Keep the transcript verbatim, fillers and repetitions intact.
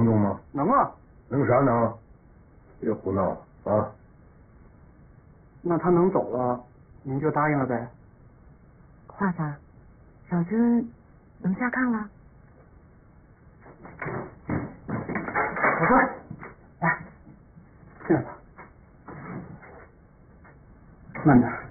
弄吗？ 能啊。 能啥能？别胡闹啊！ 那他能走了，您就答应了呗。 华子，小军能下炕了。 小孙，来，进来吧。慢点。